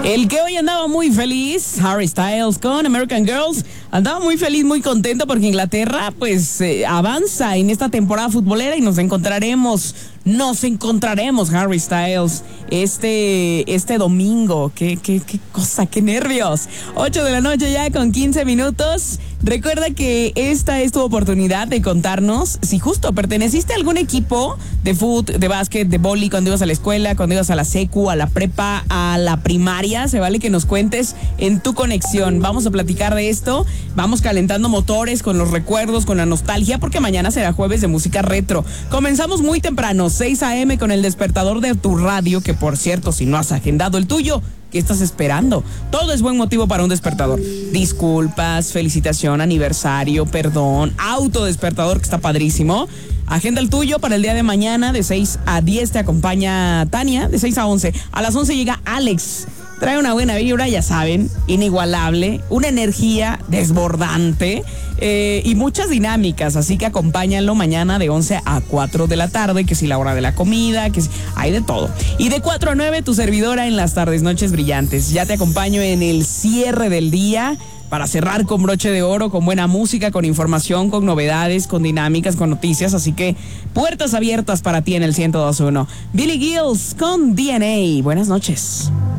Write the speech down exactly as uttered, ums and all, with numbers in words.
El que hoy andaba muy feliz, Harry Styles con American Girls, andaba muy feliz, muy contento porque Inglaterra pues eh, avanza en esta temporada futbolera y nos encontraremos, nos encontraremos Harry Styles este, este domingo. Qué, qué, qué cosa, qué nervios. ocho de la noche ya con quince minutos. Recuerda que esta es tu oportunidad de contarnos si justo perteneciste a algún equipo de fútbol, de básquet, de vóley cuando ibas a la escuela, cuando ibas a la secu, a la prepa, a la primaria. Se vale que nos cuentes en tu conexión. Vamos a platicar de esto. Vamos calentando motores con los recuerdos, con la nostalgia, porque mañana será jueves de música retro. Comenzamos muy temprano, seis a.m. con el despertador de tu radio, que por cierto, si no has agendado el tuyo, ¿qué estás esperando? Todo es buen motivo para un despertador. Disculpas, felicitación, aniversario, perdón, autodespertador, que está padrísimo. Agenda el tuyo para el día de mañana, de seis a diez te acompaña Tania, de seis a once. A las once llega Alex. Trae una buena vibra, ya saben, inigualable, una energía desbordante eh, y muchas dinámicas, así que acompáñanlo mañana de once a cuatro de la tarde, que si la hora de la comida, que si, hay de todo. Y de cuatro a nueve, tu servidora en las tardes, noches brillantes. Ya te acompaño en el cierre del día para cerrar con broche de oro, con buena música, con información, con novedades, con dinámicas, con noticias, así que puertas abiertas para ti en el ciento dos punto uno. Billy Gills con D N A. Buenas noches.